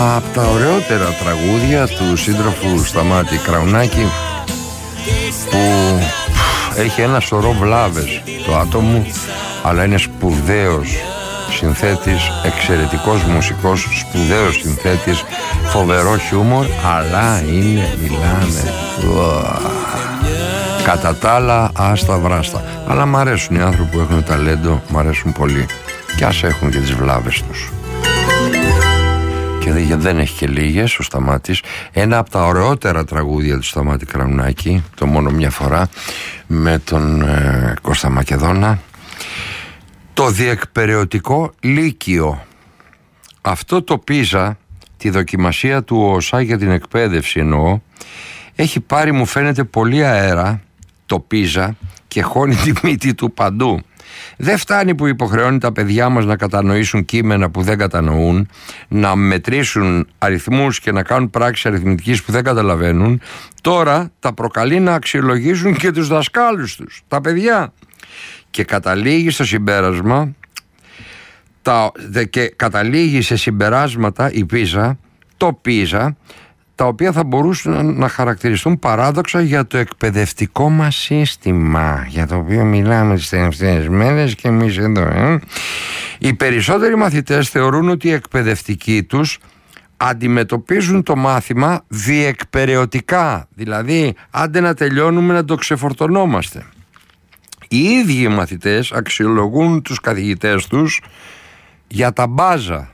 Από τα ωραιότερα τραγούδια του σύντροφου Σταμάτη Κραουνάκη, που έχει ένα σωρό βλάβες το άτομο, αλλά είναι σπουδαίος συνθέτης, εξαιρετικός μουσικός, σπουδαίος συνθέτης, φοβερό χιούμορ, αλλά μιλάμε κατά τα άλλα άστα βράστα. Αλλά μ' αρέσουν οι άνθρωποι που έχουν ταλέντο, μ' αρέσουν πολύ, και ας έχουν και τις βλάβες τους. Και δεν έχει και λίγες ο Σταμάτης. Ένα από τα ωραιότερα τραγούδια του Σταμάτη Κραουνάκη, το μόνο μια φορά, με τον Κώστα Μακεδόνα, το διεκπεραιωτικό Λύκειο. Αυτό το πίζα, τη δοκιμασία του ΟΣΑ για την εκπαίδευση εννοώ, έχει πάρει, μου φαίνεται, πολύ αέρα το πίζα και χώνει τη μύτη του παντού. Δεν φτάνει που υποχρεώνει τα παιδιά μας να κατανοήσουν κείμενα που δεν κατανοούν, να μετρήσουν αριθμούς και να κάνουν πράξεις αριθμητικής που δεν καταλαβαίνουν. Τώρα τα προκαλεί να αξιολογήσουν και τους δασκάλους τους, τα παιδιά. Και καταλήγει στο συμπέρασμα, και καταλήγει σε συμπεράσματα η πίζα, το πίζα, τα οποία θα μπορούσαν να χαρακτηριστούν παράδοξα για το εκπαιδευτικό μας σύστημα, για το οποίο μιλάμε τις τελευταίες μέρες και εμείς εδώ. Οι περισσότεροι μαθητές θεωρούν ότι οι εκπαιδευτικοί τους αντιμετωπίζουν το μάθημα διεκπεραιωτικά, δηλαδή άντε να τελειώνουμε να το ξεφορτωνόμαστε. Οι ίδιοι μαθητές αξιολογούν τους καθηγητές τους για τα μπάζα.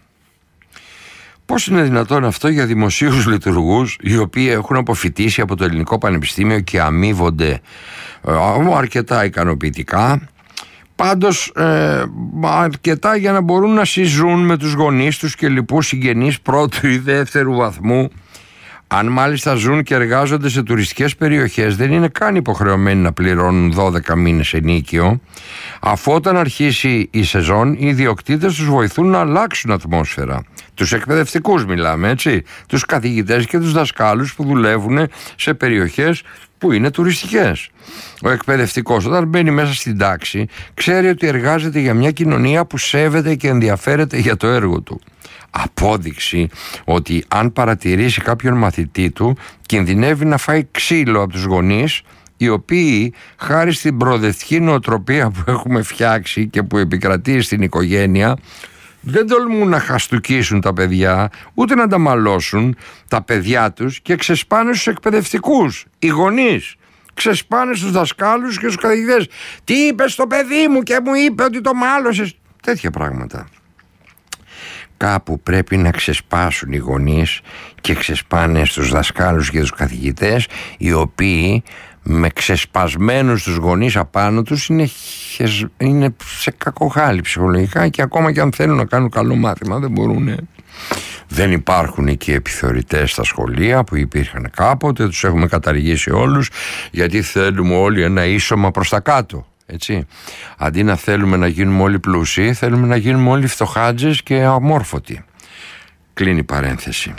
Πώς είναι δυνατόν αυτό για δημοσίους λειτουργούς, οι οποίοι έχουν αποφοιτήσει από το Ελληνικό Πανεπιστήμιο και αμείβονται αρκετά ικανοποιητικά, πάντως αρκετά για να μπορούν να συζούν με τους γονείς τους και λοιπούς συγγενείς πρώτου ή δεύτερου βαθμού? Αν μάλιστα ζουν και εργάζονται σε τουριστικές περιοχές, δεν είναι καν υποχρεωμένοι να πληρώνουν 12 μήνες ενίκιο, αφού όταν αρχίσει η σεζόν οι ιδιοκτήτες τους βοηθούν να αλλάξουν ατμόσφαιρα. Τους εκπαιδευτικούς μιλάμε, έτσι, τους καθηγητές και τους δασκάλους που δουλεύουν σε περιοχές που είναι τουριστικές. Ο εκπαιδευτικός όταν μπαίνει μέσα στην τάξη ξέρει ότι εργάζεται για μια κοινωνία που σέβεται και ενδιαφέρεται για το έργο του. Απόδειξη ότι αν παρατηρήσει κάποιον μαθητή του κινδυνεύει να φάει ξύλο από τους γονείς, οι οποίοι χάρη στην προοδευτική νοοτροπία που έχουμε φτιάξει και που επικρατεί στην οικογένεια δεν τολμούν να χαστουκίσουν τα παιδιά, ούτε να τα μαλώσουν τα παιδιά τους, και ξεσπάνε στους εκπαιδευτικούς. Οι γονείς ξεσπάνε στους δασκάλους και στους καθηγητές. Τι είπες στο παιδί μου και μου είπε ότι το μάλωσες? Τέτοια πράγματα. Κάπου πρέπει να ξεσπάσουν οι γονείς και ξεσπάνε στους δασκάλους και τους καθηγητές, οι οποίοι με ξεσπασμένους τους γονείς απάνω τους είναι σε κακοχάλη ψυχολογικά, και ακόμα και αν θέλουν να κάνουν καλό μάθημα δεν μπορούν. Δεν υπάρχουν εκεί επιθεωρητές στα σχολεία που υπήρχαν κάποτε, τους έχουμε καταργήσει όλους, γιατί θέλουμε όλοι ένα ίσωμα προς τα κάτω. Έτσι. Αντί να θέλουμε να γίνουμε όλοι πλούσιοι, θέλουμε να γίνουμε όλοι φτωχάτζες και αμόρφωτοι. Κλείνει παρένθεση.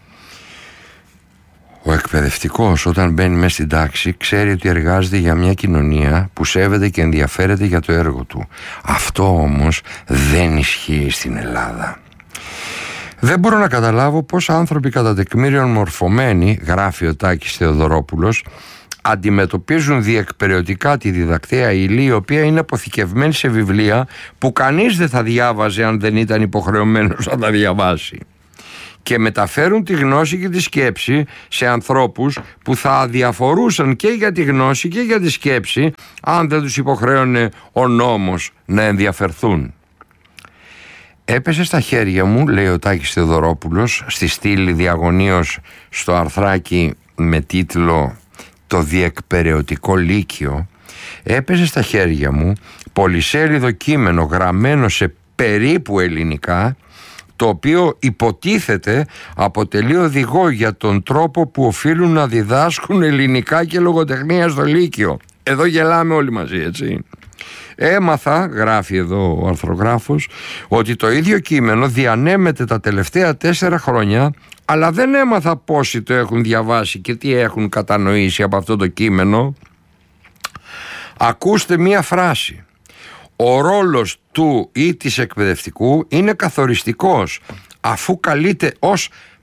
Ο εκπαιδευτικός όταν μπαίνει μέσα στην τάξη ξέρει ότι εργάζεται για μια κοινωνία που σέβεται και ενδιαφέρεται για το έργο του. Αυτό όμως δεν ισχύει στην Ελλάδα. Δεν μπορώ να καταλάβω πώς άνθρωποι κατά τεκμήριον μορφωμένοι, γράφει ο Τάκης Θεοδωρόπουλος, αντιμετωπίζουν διεκπεραιωτικά τη διδακτέα ύλη, η οποία είναι αποθηκευμένη σε βιβλία που κανείς δεν θα διάβαζε αν δεν ήταν υποχρεωμένος να τα διαβάσει, και μεταφέρουν τη γνώση και τη σκέψη σε ανθρώπους που θα αδιαφορούσαν και για τη γνώση και για τη σκέψη αν δεν τους υποχρέωνε ο νόμος να ενδιαφερθούν. Έπεσε στα χέρια μου, λέει ο Τάκης Θεοδωρόπουλος, στη στήλη διαγωνίως στο αρθράκι με τίτλο «Το διεκπεραιωτικό Λύκειο», έπεσε στα χέρια μου πολυσέλιδο κείμενο γραμμένο σε περίπου ελληνικά, το οποίο υποτίθεται αποτελεί οδηγό για τον τρόπο που οφείλουν να διδάσκουν ελληνικά και λογοτεχνία στο Λύκειο. Εδώ γελάμε όλοι μαζί, έτσι. Έμαθα, γράφει εδώ ο αρθρογράφος, ότι το ίδιο κείμενο διανέμεται τα τελευταία 4 χρόνια, αλλά δεν έμαθα πόσοι το έχουν διαβάσει και τι έχουν κατανοήσει από αυτό το κείμενο. Ακούστε μία φράση. Ο ρόλος του ή της εκπαιδευτικού είναι καθοριστικός, αφού καλείται ως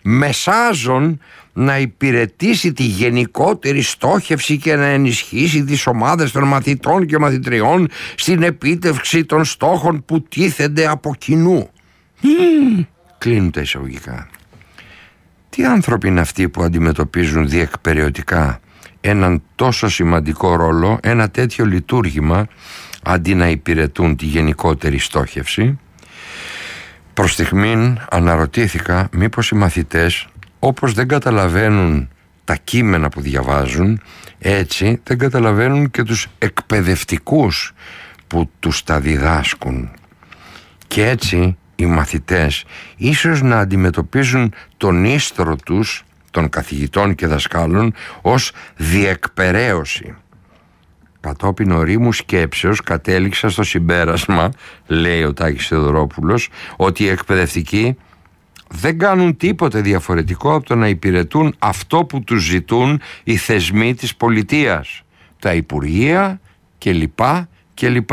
μεσάζων να υπηρετήσει τη γενικότερη στόχευση και να ενισχύσει τις ομάδες των μαθητών και μαθητριών στην επίτευξη των στόχων που τίθενται από κοινού. Κλείνουν τα εισαγωγικά. Τι άνθρωποι είναι αυτοί που αντιμετωπίζουν διεκπεραιωτικά έναν τόσο σημαντικό ρόλο, ένα τέτοιο λειτουργήμα, αντί να υπηρετούν τη γενικότερη στόχευση? Προς στιγμήν αναρωτήθηκα μήπως οι μαθητές, όπως δεν καταλαβαίνουν τα κείμενα που διαβάζουν, έτσι δεν καταλαβαίνουν και τους εκπαιδευτικούς που τους τα διδάσκουν. Και έτσι οι μαθητές ίσως να αντιμετωπίζουν τον ίστρο τους, των καθηγητών και δασκάλων, ως διεκπεραίωση. Κατόπιν ορίμου σκέψεως κατέληξα στο συμπέρασμα, λέει ο Τάκης Θεοδωρόπουλος, ότι οι εκπαιδευτικοί δεν κάνουν τίποτε διαφορετικό από το να υπηρετούν αυτό που τους ζητούν οι θεσμοί της πολιτείας, τα υπουργεία κλπ.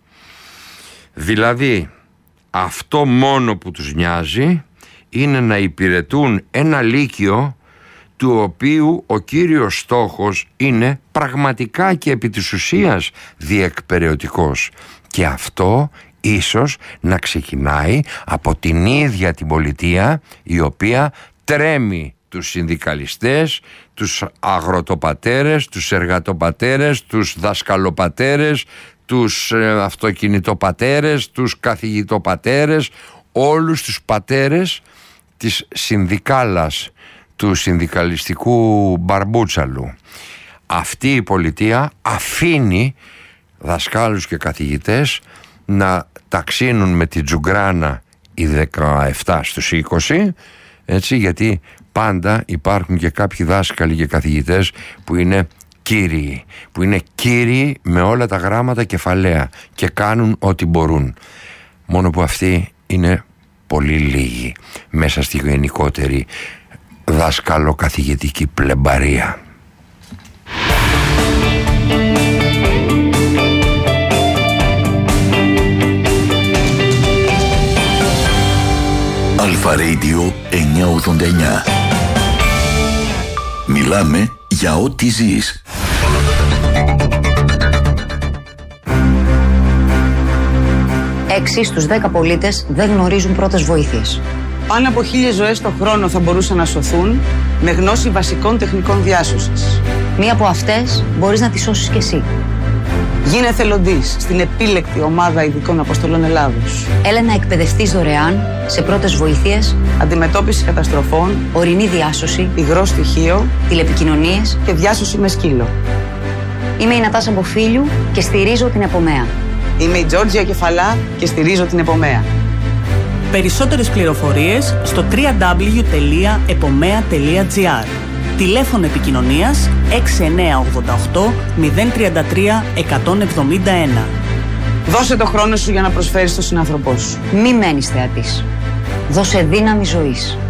Δηλαδή, αυτό μόνο που τους νοιάζει είναι να υπηρετούν ένα λύκειο του οποίου ο κύριος στόχος είναι πραγματικά και επί της ουσίας διεκπεραιωτικός, και αυτό ίσως να ξεκινάει από την ίδια την πολιτεία, η οποία τρέμει τους συνδικαλιστές, τους αγροτοπατέρες, τους εργατοπατέρες, τους δασκαλοπατέρες, τους αυτοκινητοπατέρες, τους καθηγητοπατέρες, όλους τους πατέρες της συνδικάλας, του συνδικαλιστικού μπαρμπούτσαλου. Αυτή η πολιτεία αφήνει δασκάλους και καθηγητές να ταξίνουν με την τζουγκράνα οι 17 στους 20, έτσι, γιατί πάντα υπάρχουν και κάποιοι δάσκαλοι και καθηγητές που είναι κύριοι, με όλα τα γράμματα κεφαλαία και κάνουν ό,τι μπορούν. Μόνο που αυτοί είναι πολύ λίγοι μέσα στη γενικότερη δάσκαλο-καθηγητική πλεμπαρία. Αλφα Radio 989. Μιλάμε για ό,τι ζεις. Έξι στους 10 πολίτες δεν γνωρίζουν πρώτες βοήθειες. Πάνω από 1.000 ζωές το χρόνο θα μπορούσαν να σωθούν με γνώση βασικών τεχνικών διάσωσης. Μία από αυτές μπορείς να τη σώσεις κι εσύ. Γίνε εθελοντής στην επίλεκτη ομάδα ειδικών αποστολών Ελλάδος. Έλα να εκπαιδευτείς δωρεάν σε πρώτες βοήθειες, αντιμετώπιση καταστροφών, ορεινή διάσωση, υγρό στοιχείο, τηλεπικοινωνίες και διάσωση με σκύλο. Είμαι η Νατάσα Μποφίλιου και στηρίζω την Επομέα. Είμαι η Τζόρτζια Κεφαλά και στηρίζω την Επομέα. Περισσότερες πληροφορίες στο www.epomea.gr. Τηλέφωνο επικοινωνίας 6988 033 171. Δώσε το χρόνο σου για να προσφέρεις στον συνάνθρωπό σου. Μη μένεις θεατής. Δώσε δύναμη ζωής.